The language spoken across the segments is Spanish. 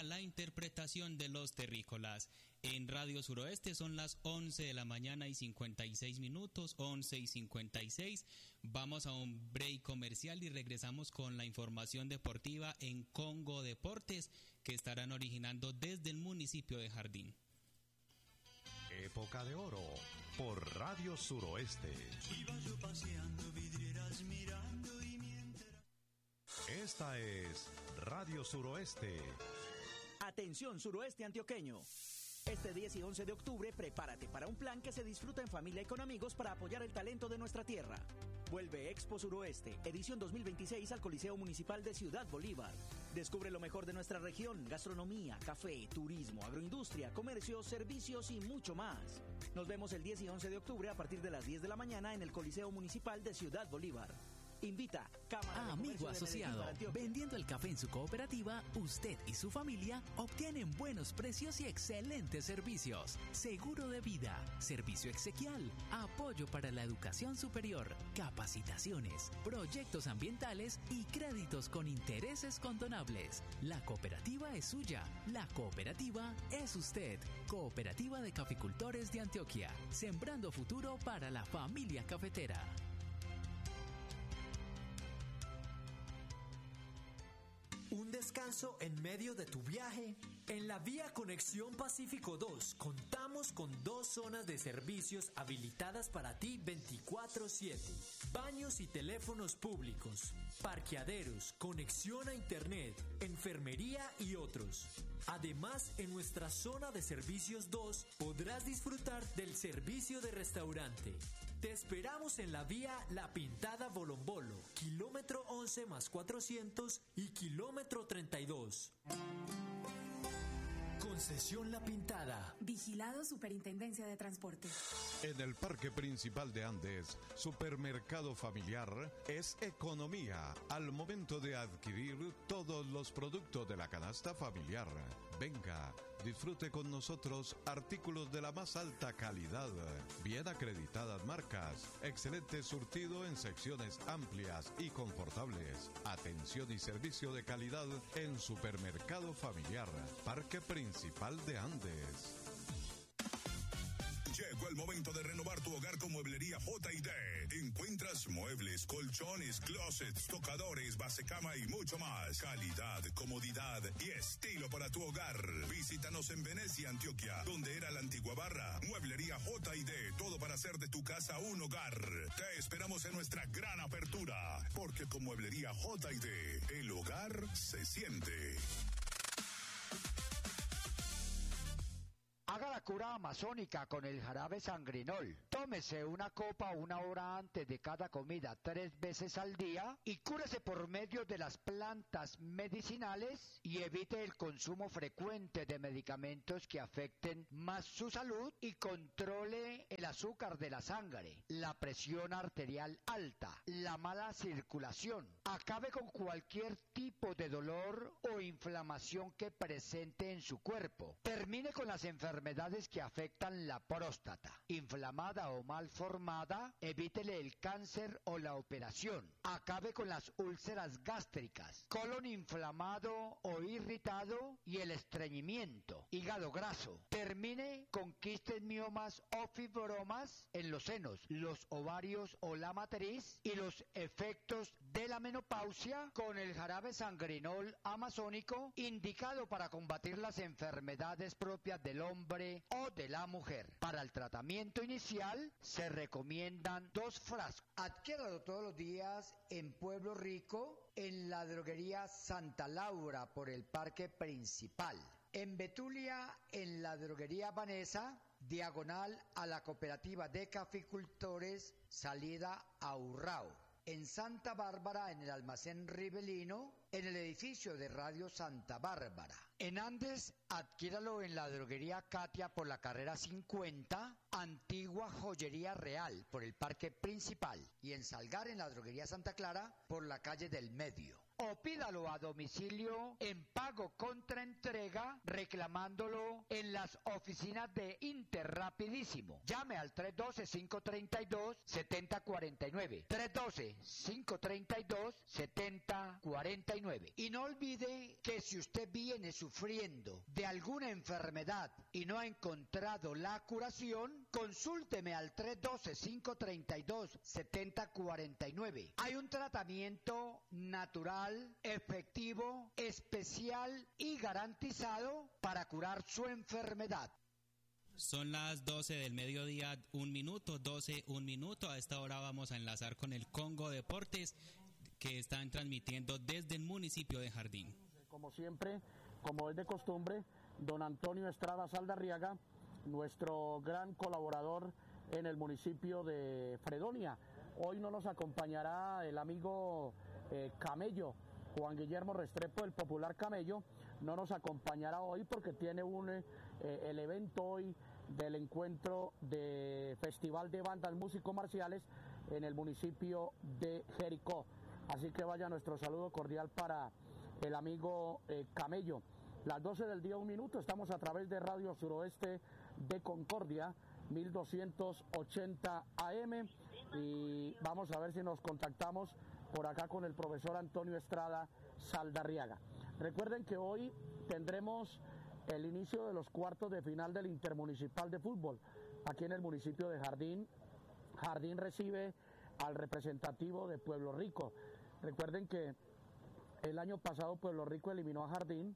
a la interpretación de los terrícolas. En Radio Suroeste son las 11 de la mañana y 56 minutos, 11 y 56. Vamos a un break comercial y regresamos con la información deportiva en Congo Deportes, que estarán originando desde el municipio de Jardín. Época de Oro, por Radio Suroeste. Iba yo paseando, vidrieras mirando y mientras... Esta es Radio Suroeste. Atención Suroeste antioqueño. Este 10 y 11 de octubre, prepárate para un plan que se disfruta en familia y con amigos para apoyar el talento de nuestra tierra. Vuelve Expo Suroeste, edición 2026 al Coliseo Municipal de Ciudad Bolívar. Descubre lo mejor de nuestra región, gastronomía, café, turismo, agroindustria, comercio, servicios y mucho más. Nos vemos el 10 y 11 de octubre a partir de las 10 de la mañana en el Coliseo Municipal de Ciudad Bolívar. Invita Cámara Amigo asociado, vendiendo el café en su cooperativa, usted y su familia obtienen buenos precios y excelentes servicios. Seguro de vida, servicio exequial, apoyo para la educación superior, capacitaciones, proyectos ambientales y créditos con intereses condonables. La cooperativa es suya, la cooperativa es usted. Cooperativa de Caficultores de Antioquia, sembrando futuro para la familia cafetera. ¿Un descanso en medio de tu viaje? En la Vía Conexión Pacífico 2 contamos con 2 zonas de servicios habilitadas para ti 24/7. Baños y teléfonos públicos, parqueaderos, conexión a internet, enfermería y otros. Además, en nuestra zona de servicios 2 podrás disfrutar del servicio de restaurante. Te esperamos en la vía La Pintada Bolombolo, kilómetro 11 más 400 y kilómetro 32. Concesión La Pintada. Vigilado Superintendencia de Transporte. En el Parque Principal de Andes, Supermercado Familiar es economía al momento de adquirir todos los productos de la canasta familiar. Venga, disfrute con nosotros artículos de la más alta calidad, bien acreditadas marcas, excelente surtido en secciones amplias y confortables, atención y servicio de calidad en Supermercado Familiar, Parque Principal de Andes. Llegó el momento de renovar tu hogar con Mueblería J&D. Encuentras muebles, colchones, closets, tocadores, basecama y mucho más. Calidad, comodidad y estilo para tu hogar. Visítanos en Venecia, Antioquia, donde era la antigua barra. Mueblería J&D, todo para hacer de tu casa un hogar. Te esperamos en nuestra gran apertura, porque con Mueblería J&D, el hogar se siente. Haga la cura amazónica con el jarabe sangrinol. Tómese una copa 1 hora antes de cada comida 3 veces al día y cúrese por medio de las plantas medicinales y evite el consumo frecuente de medicamentos que afecten más su salud y controle el azúcar de la sangre, la presión arterial alta, la mala circulación. Acabe con cualquier tipo de dolor o inflamación que presente en su cuerpo. Termine con las enfermedades que afectan la próstata, inflamada o mal formada, evítele el cáncer o la operación. Acabe con las úlceras gástricas, colon inflamado o irritado y el estreñimiento, hígado graso. Termine con quistes, miomas o fibromas en los senos, los ovarios o la matriz y los efectos de la menopausia con el jarabe sangrinol amazónico, indicado para combatir las enfermedades propias del hombre o de la mujer. Para el tratamiento inicial se recomiendan 2 frascos. Adquiéralo todos los días en Pueblo Rico, en la droguería Santa Laura por el Parque Principal. En Betulia, en la droguería Vanessa, diagonal a la cooperativa de caficultores, salida a Urrao. En Santa Bárbara, en el almacén Rivelino, en el edificio de Radio Santa Bárbara. En Andes, adquiéralo en la droguería Katia por la carrera 50, antigua joyería real por el Parque Principal. Y en Salgar, en la droguería Santa Clara por la calle del Medio. O pídalo a domicilio en pago contra entrega entrega reclamándolo en las oficinas de Interrapidísimo. Llame al 312-532-7049. 312-532-7049. Y no olvide que si usted viene sufriendo de alguna enfermedad y no ha encontrado la curación, consúlteme al 312-532-7049. Hay un tratamiento natural, efectivo, especial y garantizado para curar su enfermedad. Son las 12 del mediodía, 1 minuto, 12, 1 minuto. A esta hora vamos a enlazar con el Congo Deportes, que están transmitiendo desde el municipio de Jardín. Como siempre, como es de costumbre, don Antonio Estrada Saldarriaga, nuestro gran colaborador en el municipio de Fredonia. Hoy no nos acompañará el amigo Camello, Juan Guillermo Restrepo, el popular Camello. No nos acompañará hoy porque tiene el evento hoy del encuentro de Festival de Bandas Músicos Marciales en el municipio de Jericó. Así que vaya nuestro saludo cordial para el amigo Camello. Las 12 del día, 1 minuto, estamos a través de Radio Suroeste de Concordia, 1280 AM, y vamos a ver si nos contactamos por acá con el profesor Antonio Estrada Saldarriaga. Recuerden que hoy tendremos el inicio de los cuartos de final del Intermunicipal de Fútbol, aquí en el municipio de Jardín. Jardín recibe al representativo de Pueblo Rico. Recuerden que el año pasado Pueblo Rico eliminó a Jardín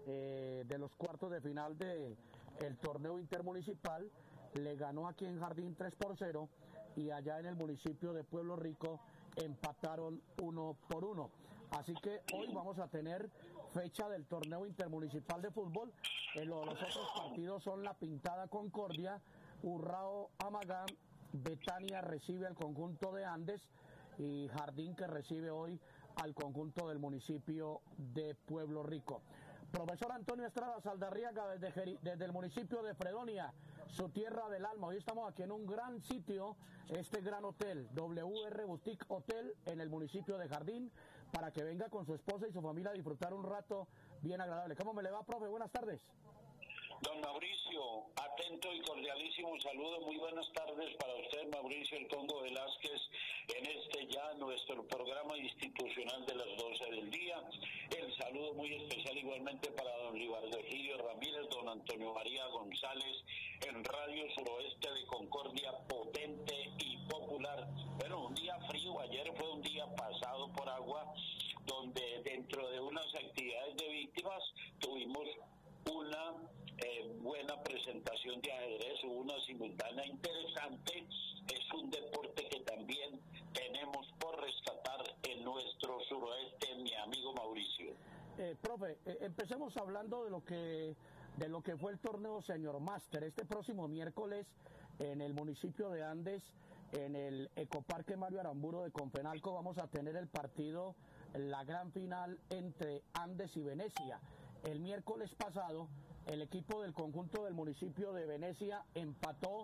de los cuartos de final del torneo intermunicipal, le ganó aquí en Jardín 3-0 y allá en el municipio de Pueblo Rico empataron 1-1. Así que hoy vamos a tener fecha del torneo intermunicipal de fútbol. Los otros partidos son La Pintada Concordia, Urrao Amagán, Betania recibe al conjunto de Andes y Jardín que recibe hoy al conjunto del municipio de Pueblo Rico. Profesor Antonio Estrada Saldarriaga desde el municipio de Fredonia, su tierra del alma. Hoy estamos aquí en un gran sitio, este gran hotel, WR Boutique Hotel, en el municipio de Jardín, para que venga con su esposa y su familia a disfrutar un rato bien agradable. ¿Cómo me le va, profe? Buenas tardes. Don Mauricio, atento y cordialísimo saludo. Muy buenas tardes para usted, Mauricio El Congo Velázquez, en este ya nuestro programa institucional de las 12 del día. El saludo muy especial igualmente para don Ricardo Egidio Ramírez, don Antonio María González, en Radio Suroeste de Concordia, potente y popular. Bueno, un día frío, ayer fue un día pasado por agua, donde dentro de unas actividades de víctimas tuvimos una buena presentación de ajedrez, una simultánea interesante. Es un deporte que también tenemos por rescatar en nuestro suroeste, mi amigo Mauricio. Profe, empecemos hablando de lo que fue el torneo Señor Máster. Este próximo miércoles en el municipio de Andes, en el Ecoparque Mario Aramburo de Confenalco, vamos a tener el partido, la gran final entre Andes y Venecia. El miércoles pasado, el equipo del conjunto del municipio de Venecia empató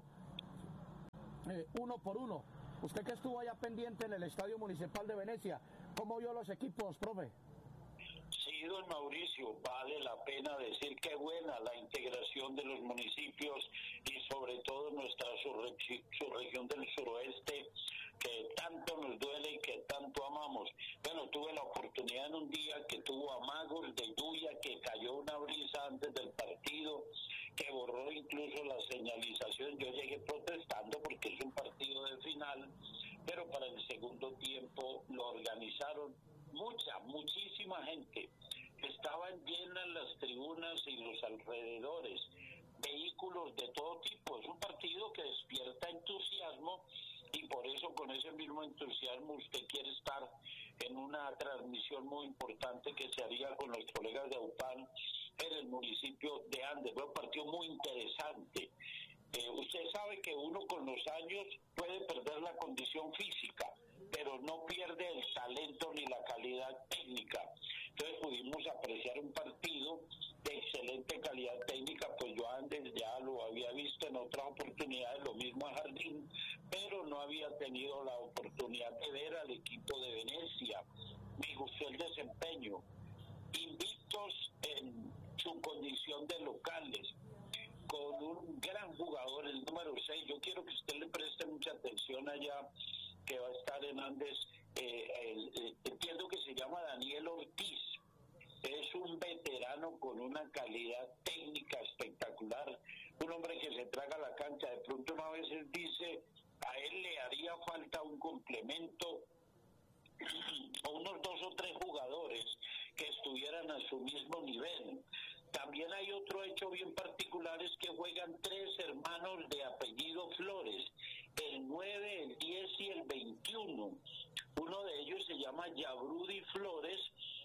1-1. Usted que estuvo allá pendiente en el Estadio Municipal de Venecia, ¿cómo vio los equipos, profe? Sí, don Mauricio, vale la pena decir que buena la integración de los municipios y sobre todo nuestra subregión del suroeste, que tanto nos duele y que tanto amamos. Bueno, tuve la oportunidad en un día que tuvo amagos de lluvia, que cayó una brisa antes del partido, que borró incluso la señalización. Yo llegué protestando porque es un partido de final, pero para el segundo tiempo lo organizaron muchísima gente. Estaban llenas las tribunas y los alrededores, vehículos de todo tipo. Es un partido que despierta entusiasmo y por eso con ese mismo entusiasmo usted quiere estar en una transmisión muy importante que se haría con los colegas de AUPAN en el municipio de Andes. Fue un partido muy interesante. Usted sabe que uno con los años puede perder la condición física, pero no pierde el talento ni la calidad técnica. Entonces pudimos apreciar un partido de excelente calidad técnica, pues yo antes ya lo había visto en otras oportunidades, lo mismo a Jardín, pero no había tenido la oportunidad de ver al equipo de Venecia. Me gustó el desempeño. Invictos en su condición selección de locales, con un gran jugador, el número 6. Yo quiero que usted le preste mucha atención allá, que va a estar en Andes. Entiendo que se llama Daniel Ortiz. Es un veterano con una calidad técnica espectacular, un hombre que se traga la cancha. De pronto una vez él dice, a él le haría falta un complemento o unos 2 o 3 jugadores que estuvieran a su mismo nivel. También hay otro hecho bien particular, es que juegan 3 hermanos de apellido Flores, el 9, el 10 y el 21. Uno de ellos se llama Yabrudi Flores.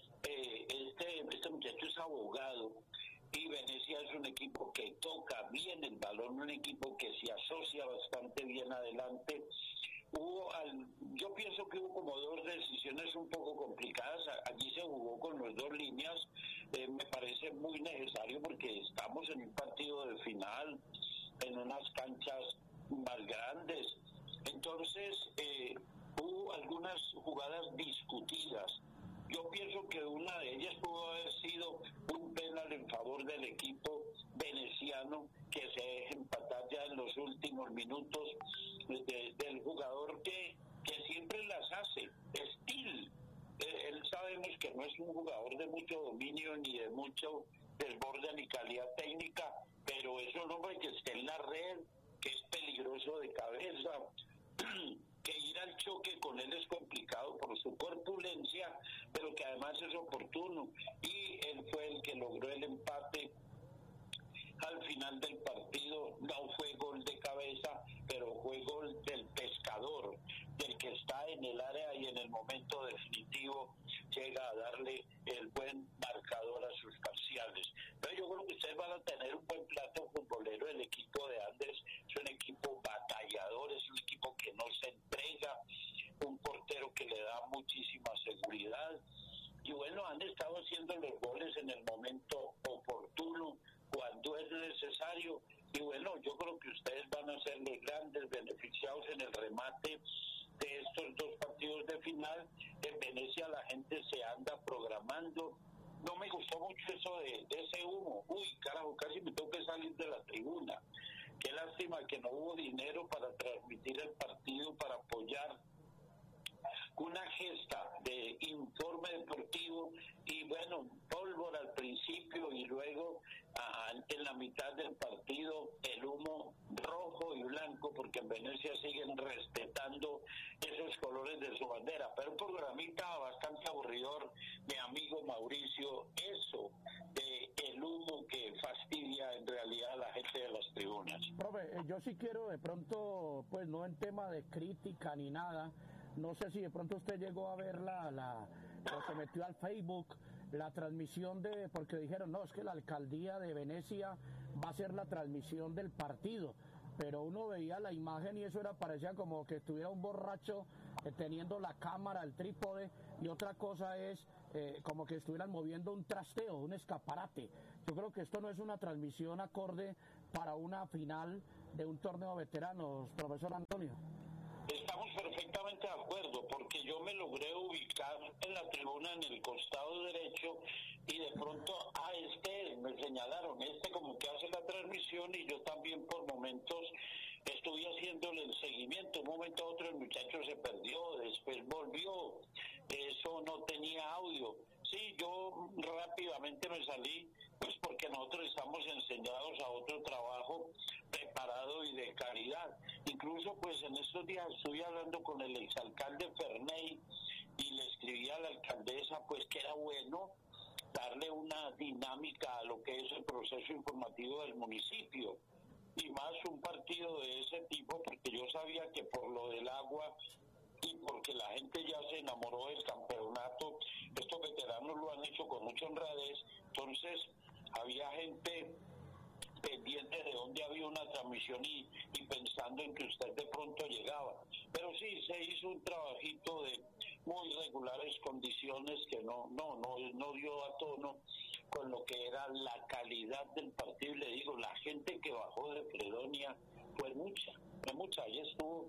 Este muchacho es abogado, y Venecia es un equipo que toca bien el balón, un equipo que se asocia bastante bien adelante. Yo pienso que hubo como 2 decisiones un poco complicadas. Allí se jugó con las 2 líneas. Me parece muy necesario porque estamos en un partido de final, en unas canchas más grandes. Entonces hubo algunas jugadas discutidas. Yo pienso que una de ellas pudo haber sido un penal en favor del equipo veneciano, que se deja empatar ya en los últimos minutos del jugador que siempre las hace, Steel. Él sabemos que no es un jugador de mucho dominio ni de mucho desborde ni calidad técnica, pero es un hombre que está en la red, que es peligroso de cabeza, que ir al choque con él es complicado por su corpulencia, pero que además es oportuno, y él fue el que logró el empate al final del partido. No fue gol de cabeza, pero fue gol del pescador, del que está en el área y en el momento definitivo llega a darle el buen marcador a sus parciales. Pero yo creo que ustedes van a tener un buen plato futbolero. El equipo de Andes es un equipo batallador, es un equipo que no se entrega, un portero que le da muchísima seguridad, y bueno, han estado haciendo los goles en el momento oportuno, cuando es necesario, y bueno, yo creo que ustedes van a ser los grandes beneficiados en el remate de estos 2 partidos de final. En Venecia la gente se anda programando. No me gustó mucho eso de ese humo. Uy, carajo, casi me tengo que salir de la tribuna. Qué lástima que no hubo dinero para transmitir el partido, para apoyar una gesta de informe deportivo, y bueno, pólvora al principio y luego en la mitad del partido el humo rojo y blanco, porque en Venecia siguen respetando esos colores de su bandera. Pero un programita bastante aburridor, mi amigo Mauricio, eso de el humo que fastidia en realidad a la gente de las tribunas. Profe, yo sí quiero de pronto, pues no en tema de crítica ni nada, no sé si de pronto usted llegó a ver o se metió al Facebook, la transmisión porque dijeron, no, es que la alcaldía de Venecia va a hacer la transmisión del partido, pero uno veía la imagen y eso parecía como que estuviera un borracho teniendo la cámara, el trípode, y otra cosa es como que estuvieran moviendo un trasteo, un escaparate. Yo creo que esto no es una transmisión acorde para una final de un torneo de veteranos, profesor Antonio. Estamos perfectamente de acuerdo, porque yo me logré ubicar en la tribuna en el costado derecho, y de pronto me señalaron, como que hace la transmisión, y yo también por momentos estuve haciéndole el seguimiento. Un momento a otro el muchacho se perdió, después volvió, eso no tenía audio. Sí, yo rápidamente me salí, pues porque nosotros estamos enseñados a otro trabajo preparado y de calidad. Incluso pues en estos días estuve hablando con el exalcalde Ferney y le escribí a la alcaldesa pues que era bueno darle una dinámica a lo que es el proceso informativo del municipio, y más un partido de ese tipo, porque yo sabía que por lo del agua y porque la gente ya se enamoró del campeonato, estos veteranos lo han hecho con mucha honradez. Entonces había gente pendiente de dónde había una transmisión y pensando en que usted de pronto llegaba. Pero sí, se hizo un trabajito de muy regulares condiciones que no dio a tono con lo que era la calidad del partido. Y le digo, la gente que bajó de Fredonia fue mucha. Ahí estuvo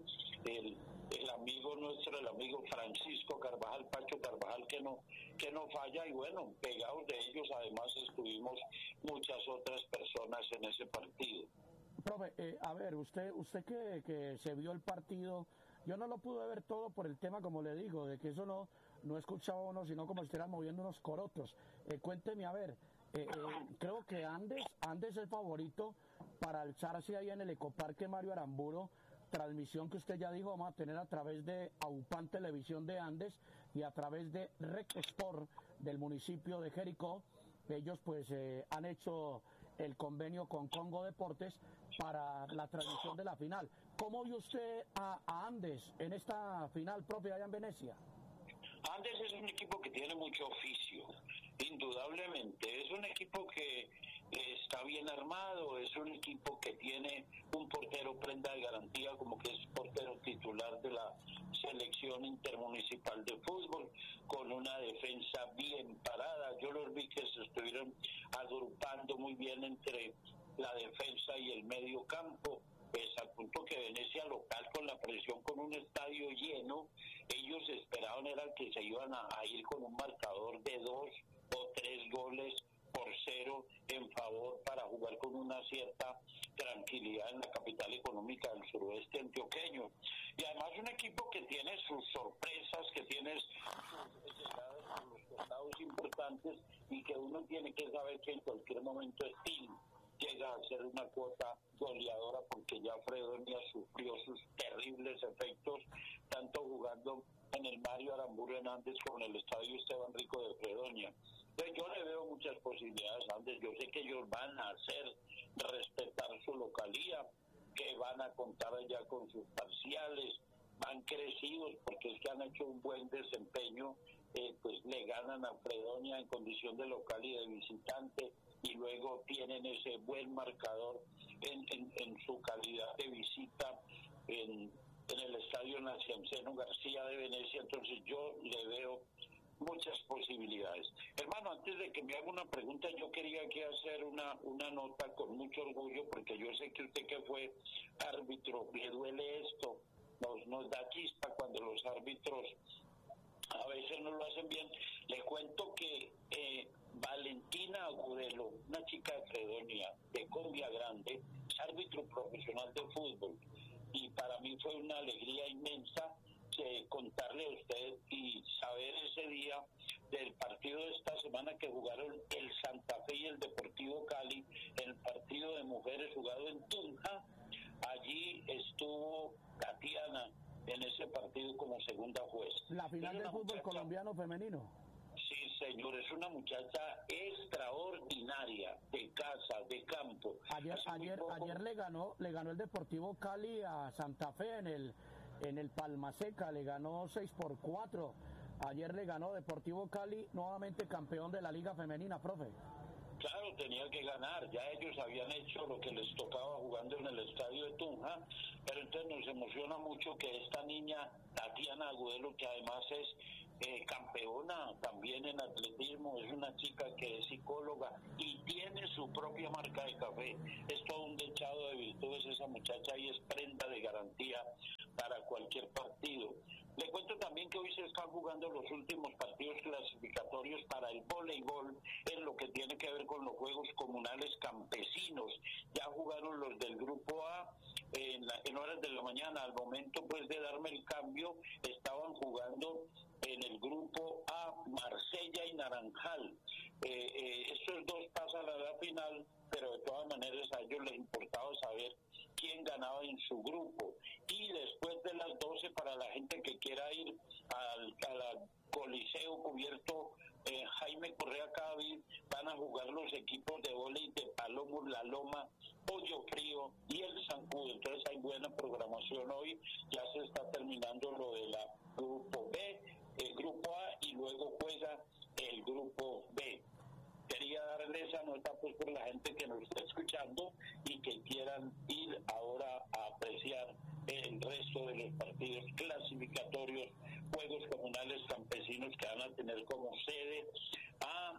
el amigo nuestro, el amigo Francisco Carvajal, Pacho Carvajal, que no falla, y bueno, pegados de ellos además estuvimos muchas otras a ver, usted que se vio el partido, yo no lo pude ver todo por el tema, como le digo, de que eso no escuchaba uno, sino como si estuvieran moviendo unos corotos. Cuénteme, a ver, creo que Andes es favorito para alzarse ahí en el Ecoparque Mario Aramburo, transmisión que usted ya dijo vamos a tener a través de AUPAN Televisión de Andes y a través de Rec Sport del municipio de Jericó. Ellos pues han hecho el convenio con Congo Deportes para la transmisión de la final. ¿Cómo vio usted a Andes en esta final propia allá en Venecia? Andes es un equipo que tiene mucho oficio, indudablemente. Es un equipo que está bien armado, es un equipo que tiene un portero prenda de garantía, como que es portero titular de la selección intermunicipal de fútbol, con una defensa bien parada. Yo los vi que se estuvieron agrupando muy bien entre la defensa y el medio campo. Pues al punto que Venecia local, con la presión, con un estadio lleno, ellos esperaban era que se iban a ir con un marcador de 2 o 3 goles por 0 en favor para jugar con una cierta tranquilidad en la capital económica del suroeste antioqueño. Y además un equipo que tiene sus sorpresas, que tiene sus llegadas por los costados importantes y que uno tiene que saber que en cualquier momento llega a ser una cuota goleadora, porque ya Fredonia sufrió sus terribles efectos, tanto jugando en el Mario Aramburu en Andes como en el Estadio Esteban Rico de Fredonia. Entonces yo le veo muchas posibilidades a Andes. Yo sé que ellos van a hacer respetar su localía, que van a contar ya con sus parciales, van crecidos porque es que han hecho un buen desempeño, pues le ganan a Fredonia en condición de local y de visitante, y luego tienen ese buen marcador en su calidad de visita en el Estadio Nacianceno García de Venecia. Entonces yo le veo muchas posibilidades. Hermano, antes de que me haga una pregunta, yo quería aquí hacer una nota con mucho orgullo, porque yo sé que usted, que fue árbitro, le duele esto, nos da chispa cuando los árbitros a veces no lo hacen bien. Le cuento que Valentina Agudelo, una chica de Fredonia, de Combia Grande, es árbitro profesional de fútbol, y para mí fue una alegría inmensa contarle a usted y saber ese día del partido de esta semana que jugaron el Santa Fe y el Deportivo Cali, el partido de mujeres jugado en Tunja. Allí estuvo Tatiana en ese partido como segunda juez. La final del fútbol colombiano femenino. Sí, señor, es una muchacha extraordinaria, de casa, de campo. Ayer le ganó el Deportivo Cali a Santa Fe en el Palma Seca, le ganó 6-4. Ayer le ganó Deportivo Cali, nuevamente campeón de la Liga Femenina, profe. Claro, tenía que ganar, ya ellos habían hecho lo que les tocaba jugando en el estadio de Tunja, pero entonces nos emociona mucho que esta niña, Tatiana Agudelo, que además es campeona también en atletismo, es una chica que es psicóloga y tiene su propia marca de café, es todo un dechado de virtudes esa muchacha, y es prenda de garantía para cualquier partido. Le cuento también que hoy se están jugando los últimos partidos clasificatorios para el voleibol en lo que tiene que ver con los Juegos Comunales Campesinos. Ya jugaron los del Grupo A en horas de la mañana. Al momento pues de darme el cambio, estaban jugando en el Grupo A Marsella y Naranjal. Estos dos pasan a la final, pero de todas maneras a ellos les importaba saber quién ganaba en su grupo. Y después de las 12, para la gente que quiera ir al Coliseo Cubierto Jaime Correa Cavi, van a jugar los equipos de vóley de Palomo, La Loma, Pollo Frío y el Zancudo. Entonces hay buena programación hoy. Ya se está terminando lo de la Grupo B, el Grupo A, y luego juega el Grupo B. Quería darle esa nota pues por la gente que nos está escuchando y que quieran ir ahora a apreciar el resto de los partidos clasificatorios, Juegos Comunales Campesinos, que van a tener como sede a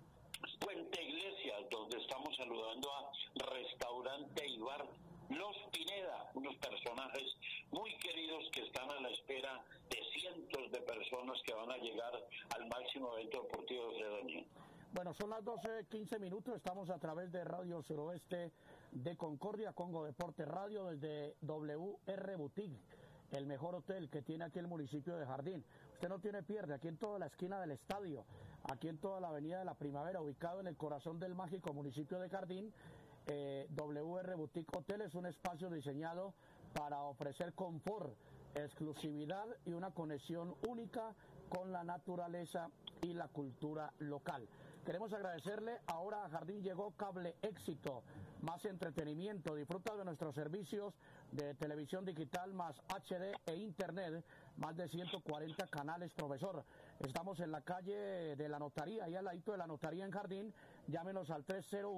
Puente Iglesias, donde estamos saludando a Restaurante y Bar Los Pineda, unos personajes muy queridos que están a la espera de cientos de personas que van a llegar al máximo evento deportivo de Fredonia. Bueno, son las 12:15, estamos a través de Radio Suroeste de Concordia, Congo Deporte Radio, desde WR Boutique, el mejor hotel que tiene aquí el municipio de Jardín. Usted no tiene pierde, aquí en toda la esquina del estadio, aquí en toda la avenida de la Primavera, ubicado en el corazón del mágico municipio de Jardín. WR Boutique Hotel es un espacio diseñado para ofrecer confort, exclusividad y una conexión única con la naturaleza y la cultura local. Queremos agradecerle, ahora a Jardín llegó Cable Éxito, más entretenimiento, disfruta de nuestros servicios de televisión digital más HD e internet, más de 140 canales, profesor. Estamos en la calle de la Notaría, ahí al ladito de la Notaría en Jardín, llámenos al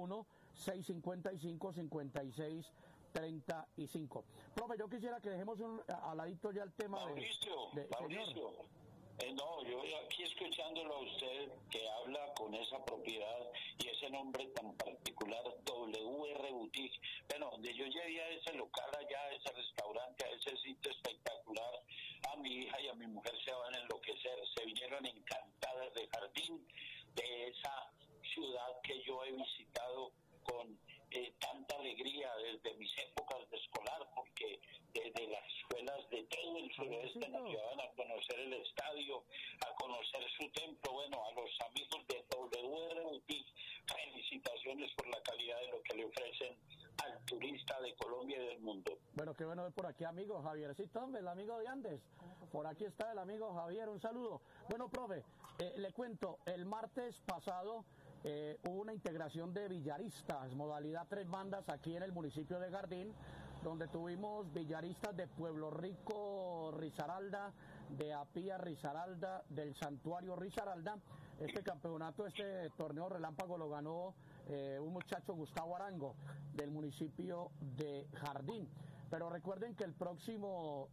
301-655-5635. Profe, yo quisiera que dejemos al ladito ya el tema Mauricio. No, yo aquí escuchándolo a usted que habla con esa propiedad y ese nombre tan particular, WR Boutique. Bueno, donde yo llegué a ese local allá, a ese restaurante, a ese sitio espectacular, a mi hija y a mi mujer se van a enloquecer. Se vinieron encantadas de Jardín, de esa ciudad que yo he visitado con tanta alegría desde mis épocas de escolar, porque desde las escuelas de todo el suroeste nos llevaban a conocer el estadio, a conocer su templo. Bueno, a los amigos de WR Boutique, felicitaciones por la calidad de lo que le ofrecen al turista de Colombia y del mundo. Bueno, qué bueno ver por aquí, amigo Javiercito, hombre, el amigo de Andes. Por aquí está el amigo Javier, un saludo. Bueno, profe, le cuento, el martes pasado hubo una integración de villaristas, modalidad 3 bandas aquí en el municipio de Jardín, donde tuvimos villaristas de Pueblo Rico, Risaralda, de Apía, Risaralda, del Santuario Risaralda. Este campeonato, este torneo relámpago lo ganó un muchacho, Gustavo Arango, del municipio de Jardín. Pero recuerden que el próximo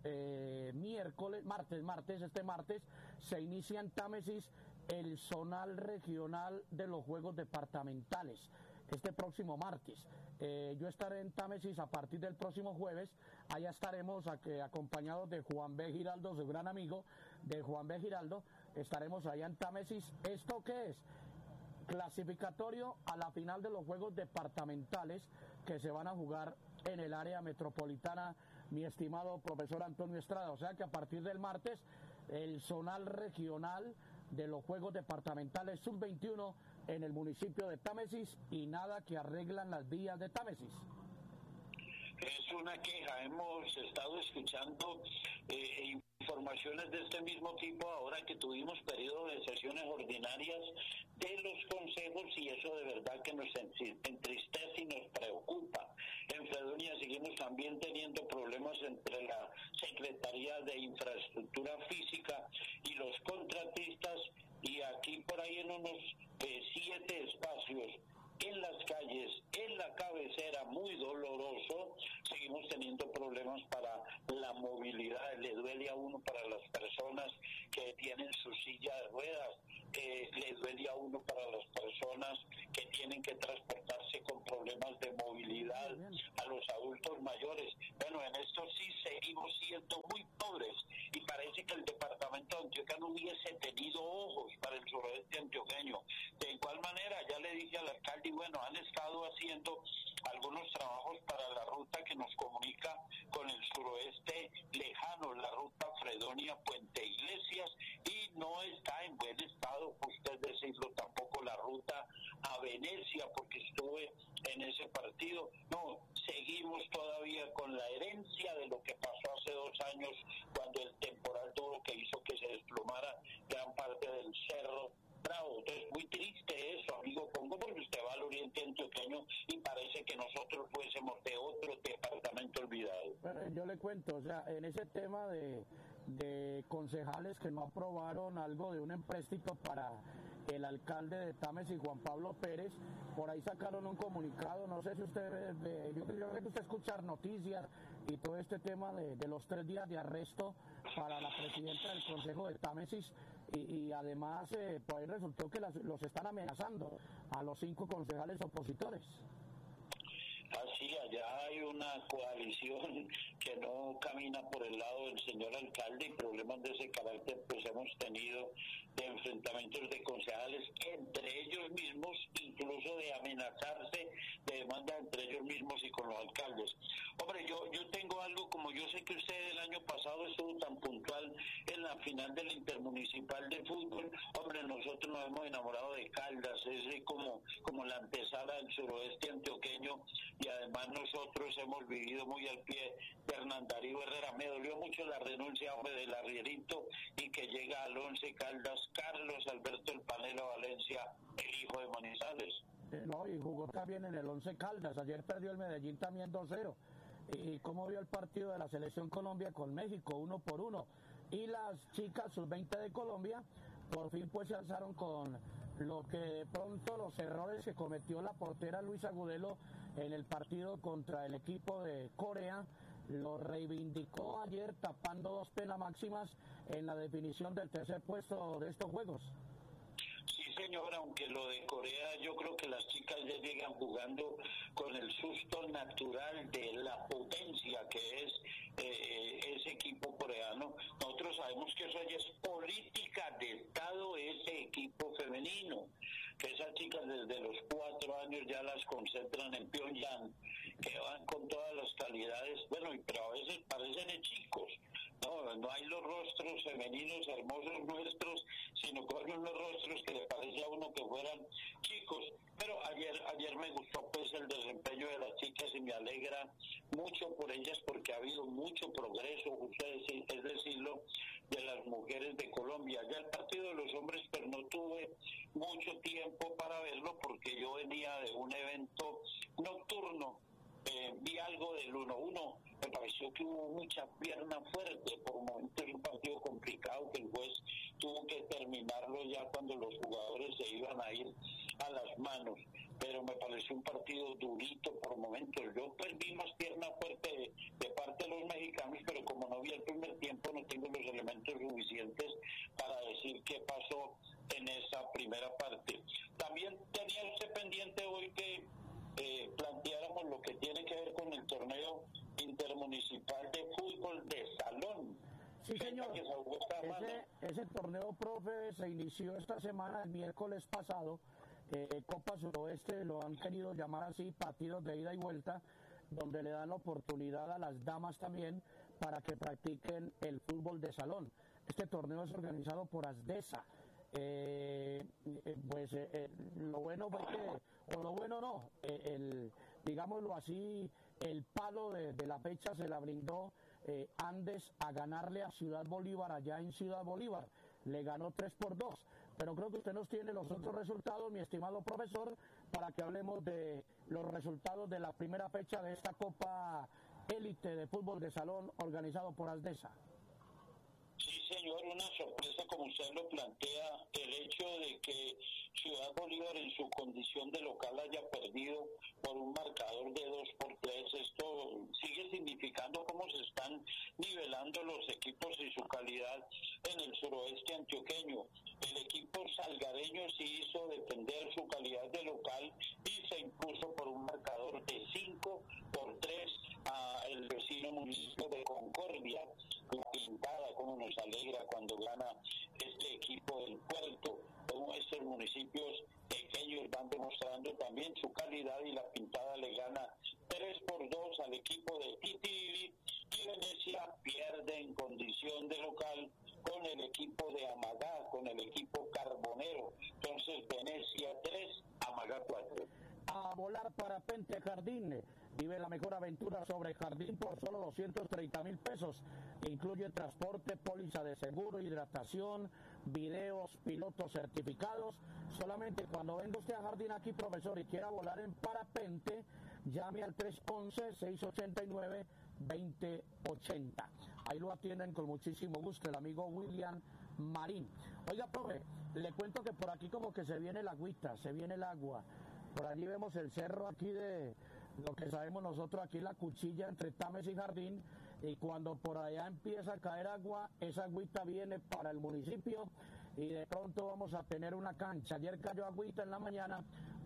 martes, se inicia en Támesis el zonal regional de los Juegos Departamentales. Este próximo martes. Yo estaré en Támesis a partir del próximo jueves. Allá estaremos acompañados de Juan B. Giraldo, su gran amigo, de Juan B. Giraldo. Estaremos allá en Támesis. ¿Esto qué es? Clasificatorio a la final de los Juegos Departamentales que se van a jugar en el área metropolitana, mi estimado profesor Antonio Estrada. O sea que a partir del martes, el zonal regional de los Juegos Departamentales Sub-21 en el municipio de Támesis, y nada que arreglan las vías de Támesis. Es una queja, hemos estado escuchando informaciones de este mismo tipo ahora que tuvimos periodo de sesiones ordinarias de los consejos, y eso de verdad que nos entristece y nos preocupa. En Fredonia seguimos también teniendo problemas entre la Secretaría de Infraestructura Física y los contratistas, y aquí por ahí en unos 7 espacios en las calles, en la cabecera, muy doloroso, seguimos teniendo problemas para la movilidad. Le duele a uno para las personas que tienen su silla de ruedas, le duele a uno para las personas que tienen que transportarse con problemas de movilidad, a los adultos mayores. Bueno, en esto sí seguimos siendo muy pobres, y parece que el departamento de Antioquia no hubiese tenido ojos para el suroeste antioqueño. De igual manera, ya le dije al alcalde, y bueno, han estado haciendo algunos trabajos para la ruta que nos comunica con el suroeste lejano, la ruta Fredonia-Puente Iglesias, y no está en buen estado, usted decirlo, tampoco la ruta a Venecia, porque estuve en ese partido. No, seguimos todavía con la herencia de lo que pasó hace 2 años, cuando el temporal duro que hizo que se desplomara gran parte del cerro Bravo. Entonces, muy triste eso, amigo Congo, porque usted va al oriente antioqueño y parece que nosotros fuésemos de otro departamento olvidado. Bueno, yo le cuento, o sea, en ese tema de concejales que no aprobaron algo de un empréstito para el alcalde de Támesis, Juan Pablo Pérez, por ahí sacaron un comunicado, no sé si usted, yo creo que usted escuchar noticias y todo este tema de los 3 días de arresto para la presidenta del Consejo de Támesis, y además por ahí resultó que los están amenazando a los 5 concejales opositores. Así, allá hay una coalición que no camina por el lado del señor alcalde y problemas de ese carácter pues hemos tenido de enfrentamientos de concejales entre ellos mismos, incluso de amenazarse, de demandas entre ellos mismos y con los alcaldes. Hombre, yo tengo algo, como yo sé que usted el año pasado estuvo tan puntual en la final del Intermunicipal de Fútbol, hombre, nosotros nos hemos enamorado de Caldas, es como la antesala del suroeste antioqueño, y además nosotros hemos vivido muy al pie de Hernán Darío Herrera. Me dolió mucho la renuncia, hombre, del arrierito y que llega al Once Caldas Carlos Alberto El Panelo Valencia, el hijo de Manizales. No, y jugó también en el Once Caldas. Ayer perdió el Medellín también 2-0. ¿Y cómo vio el partido de la Selección Colombia con México? 1-1. Y las chicas sub-20 de Colombia por fin pues se alzaron con lo que de pronto los errores que cometió la portera Luisa Agudelo en el partido contra el equipo de Corea. Lo reivindicó ayer tapando 2 penas máximas en la definición del tercer puesto de estos juegos. Sí, señor, aunque lo de Corea, yo creo que las chicas ya llegan jugando con el susto natural de la potencia que es ese equipo coreano. Nosotros sabemos que eso ya es política de Estado, ese equipo femenino, que esas chicas desde los 4 años ya las concentran en Pyongyang, que van con todas las calidades, bueno, pero a veces parecen chicos. No hay los rostros femeninos hermosos nuestros, sino con unos rostros que le parece a uno que fueran chicos. Pero ayer me gustó pues el desempeño de las chicas y me alegra mucho por ellas porque ha habido mucho progreso, es decirlo, de las mujeres de Colombia. Ya el partido de los hombres, pero no tuve mucho tiempo para verlo porque yo venía de un evento nocturno. Vi algo del 1-1, me pareció que hubo mucha pierna fuerte, por momentos un partido complicado que el juez tuvo que terminarlo ya cuando los jugadores se iban a ir a las manos, pero me pareció un partido durito por momentos. Yo pues vi más pierna fuerte de parte de los mexicanos, pero como no vi el primer tiempo no tengo los elementos suficientes para decir qué pasó en esa primera parte. También tenía usted pendiente hoy que planteáramos lo que tiene que ver con el torneo intermunicipal de fútbol de salón. Sí, señor. Ese torneo, profe, se inició esta semana, el miércoles pasado. Copa Suroeste lo han querido llamar así, partidos de ida y vuelta, donde le dan la oportunidad a las damas también para que practiquen el fútbol de salón. Este torneo es organizado por ASDESA. Lo bueno fue que, o lo bueno no, digámoslo así, el palo de la fecha se la brindó Andes a ganarle a Ciudad Bolívar allá en Ciudad Bolívar. Le ganó 3-2. Pero creo que usted nos tiene los otros resultados, mi estimado profesor, para que hablemos de los resultados de la primera fecha de esta Copa Élite de Fútbol de Salón organizado por ASDESA. Sí, señor, una sorpresa como usted lo plantea, el hecho de que Ciudad Bolívar en su condición de local haya perdido por un marcador de 2-3, esto sigue significando cómo se están nivelando los equipos y su calidad en el suroeste antioqueño. El equipo salgareño sí hizo defender su calidad de local y se impuso por un marcador de 5-3 a el vecino municipio de Concordia. La pintada, como nos alegra cuando gana este equipo del puerto, como estos municipios pequeños van demostrando también su calidad y la pintada le gana 3-2 al equipo de Titiriri y Venecia pierde en condición de local con el equipo de Amagá, con el equipo carbonero. Entonces Venecia 3, Amagá 4. A volar parapente Jardín. Vive la mejor aventura sobre Jardín por solo 230,000 pesos. Incluye transporte, póliza de seguro, hidratación, videos, pilotos certificados. Solamente cuando venga usted a Jardín aquí, profesor, y quiera volar en parapente, llame al 311-689-2080. Ahí lo atienden con muchísimo gusto el amigo William Marín. Oiga, profe, le cuento que por aquí como que se viene la agüita, se viene el agua. Por allí vemos el cerro aquí de lo que sabemos nosotros aquí, la cuchilla entre Tames y Jardín, y cuando por allá empieza a caer agua, esa agüita viene para el municipio y de pronto vamos a tener una cancha. Ayer cayó agüita en la mañana,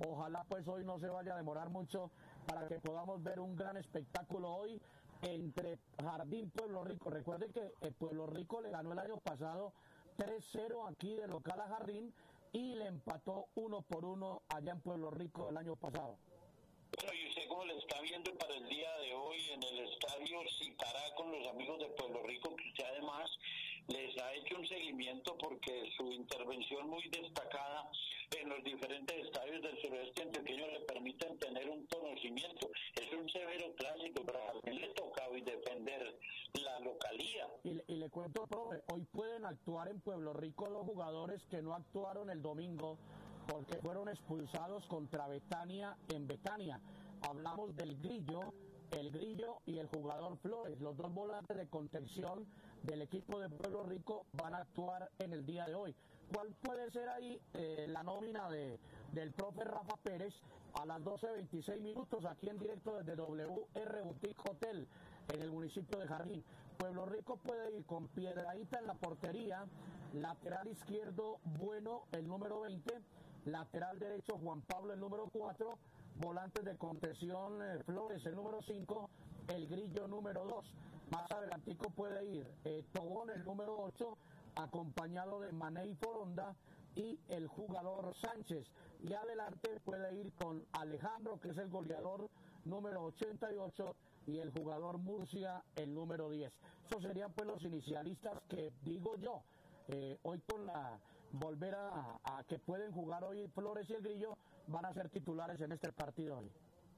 Ojalá pues hoy no se vaya a demorar mucho para que podamos ver un gran espectáculo hoy entre Jardín Pueblo Rico. Recuerden que Pueblo Rico le ganó el año pasado 3-0 aquí de local a Jardín y le empató 1-1 allá en Pueblo Rico el año pasado. Bueno, y usted como le está viendo para el día de hoy en el estadio, citará con los amigos de Pueblo Rico, que usted además les ha hecho un seguimiento porque su intervención muy destacada en los diferentes estadios del suroeste antioqueño le permiten tener un conocimiento. Es un severo clásico, pero a mí le toca hoy defender la localía. Y le cuento, profe, hoy pueden actuar en Pueblo Rico los jugadores que no actuaron el domingo porque fueron expulsados contra Betania en Betania. Hablamos del Grillo, el Grillo y el jugador Flores, los dos volantes de contención del equipo de Pueblo Rico van a actuar en el día de hoy. ¿Cuál puede ser ahí la nómina del profe Rafa Pérez a las 12:26 minutos aquí en directo desde WR Boutique Hotel en el municipio de Jardín? Pueblo Rico puede ir con Piedradita en la portería, lateral izquierdo Bueno, el número 20, lateral derecho Juan Pablo, el número 4, volantes de contención Flores, el número 5, el Grillo, número 2. Más adelantico puede ir Tobón, el número 8, acompañado de Mané y Foronda y el jugador Sánchez. Y adelante puede ir con Alejandro, que es el goleador número 88, y el jugador Murcia, el número 10. Esos serían pues los inicialistas que digo yo, hoy con la volver a que pueden jugar hoy Flores y el Grillo, van a ser titulares en este partido hoy.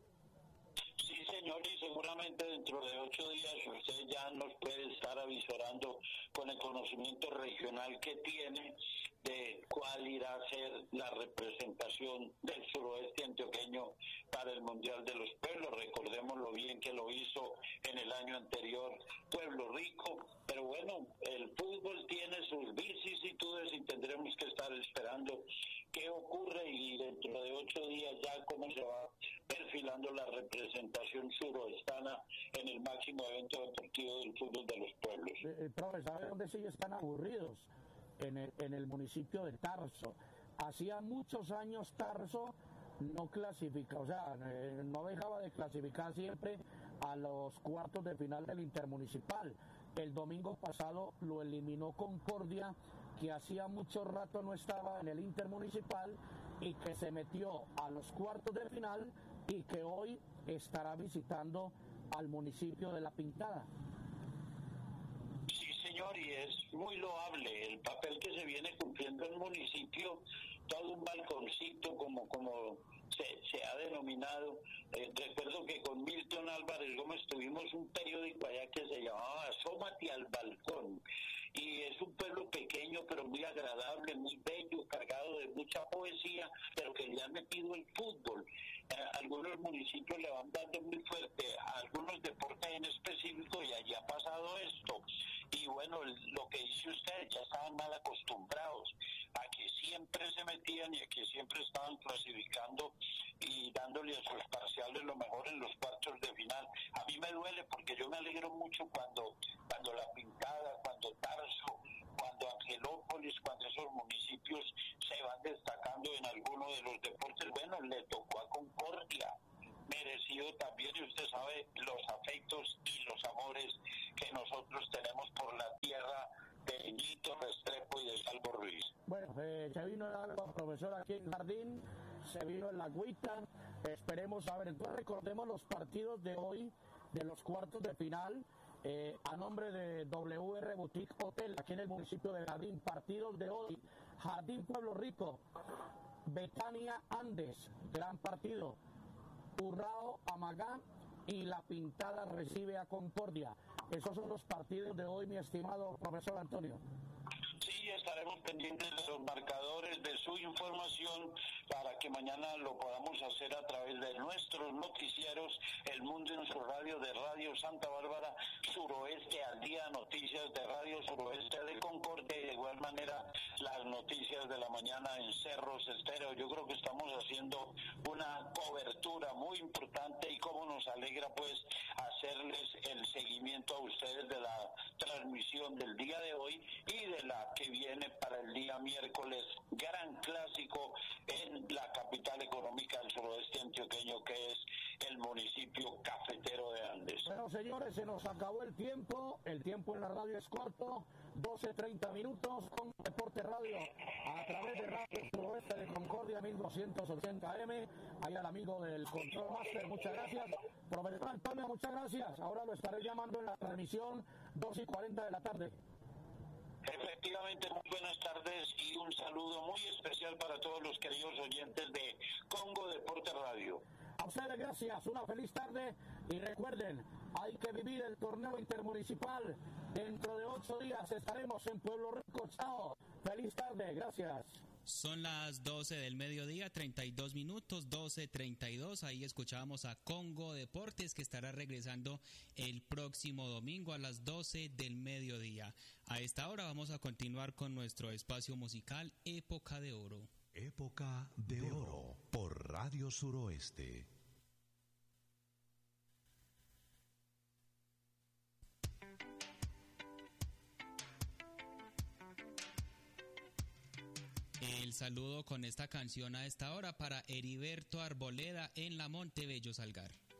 Sí, señor, y seguramente dentro de 8 días usted ya nos puede estar avisorando con el conocimiento regional que tiene de cuál irá a ser la representación del suroeste antioqueño para el Mundial de los Pueblos. Recordemos lo bien que lo hizo en el año anterior Pueblo Rico, pero bueno, el fútbol tiene sus vicisitudes y tendremos que estar esperando qué ocurre y dentro de 8 días ya cómo se va perfilando la representación suroestana en el máximo evento deportivo del fútbol de los pueblos. Profe, ¿sabe dónde sí están aburridos? En el municipio de Tarso. Hacía muchos años Tarso no clasifica, o sea, no dejaba de clasificar siempre a los cuartos de final del intermunicipal. El domingo pasado lo eliminó Concordia, que hacía mucho rato no estaba en el intermunicipal y que se metió a los cuartos de final y que hoy estará visitando al municipio de La Pintada. Sí, señor, y es muy loable el papel que se viene cumpliendo el municipio, todo un balconcito como se ha denominado. Recuerdo que con Milton Álvarez Gómez tuvimos un periódico allá que se llamaba Asómate al Balcón, y es un pueblo pequeño pero muy agradable, muy bello, cargado de mucha poesía, pero que le han metido el fútbol. Algunos municipios le van dando muy fuerte a algunos deportes en específico y allí ha pasado esto. Y bueno, lo que dice usted, ya estaban mal acostumbrados a que siempre se metían y a que siempre estaban clasificando y dándole a sus parciales lo mejor en los cuartos de final. A mí me duele porque yo me alegro mucho cuando La Pintada, cuando Tarso, cuando Angelópolis, cuando esos municipios se van destacando en alguno de los deportes. Bueno, le tocó a Concordia, merecido también, y usted sabe los afectos y los amores que nosotros tenemos por la tierra de Ñito, Restrepo y de Salvo Ruiz. Bueno, se vino el agua, profesor, aquí en Jardín, se vino el agüita, esperemos a ver, entonces recordemos los partidos de hoy, de los cuartos de final, a nombre de WR Boutique Hotel, aquí en el municipio de Jardín. Partidos de hoy: Jardín Pueblo Rico, Betania Andes, gran partido. Urrao Amagá y La Pintada recibe a Concordia. Esos son los partidos de hoy, mi estimado profesor Antonio. Sí, estaremos pendientes de los marcadores, de su información, para que mañana lo podamos hacer a través de nuestros noticieros, El Mundo en su radio de Radio Santa Bárbara, Suroeste al Día, noticias de Radio Suroeste de Concordia, y de igual manera las noticias de la mañana en Cerros Estéreo. Yo creo que estamos haciendo una cobertura muy importante y cómo nos alegra pues hacerles el seguimiento a ustedes de la transmisión del día de hoy y de la que viene para el día miércoles, gran clásico en la capital económica del suroeste antioqueño, que es el municipio cafetero de Andes. Bueno, señores, se nos acabó el tiempo en la radio es corto, 12:30 minutos con Deporte Radio a través de Radio Suroeste de Concordia 1280 AM. Ahí al amigo del Control Master, muchas gracias. Profesor Antonio, muchas gracias. Ahora lo estaré llamando en la transmisión 2:40 de la tarde. Efectivamente, muy buenas tardes y un saludo muy especial para todos los queridos oyentes de Congo Deporte Radio. A ustedes gracias, una feliz tarde y recuerden, hay que vivir el torneo intermunicipal. Dentro de 8 días estaremos en Pueblo Rico. Chao, feliz tarde, gracias. Son las 12 del mediodía, 32 minutos, 12:32. Ahí escuchábamos a Congo Deportes, que estará regresando el próximo domingo a las 12 del mediodía. A esta hora vamos a continuar con nuestro espacio musical Época de Oro. Época de Oro por Radio Suroeste. El saludo con esta canción a esta hora para Heriberto Arboleda en la Montebello Salgar.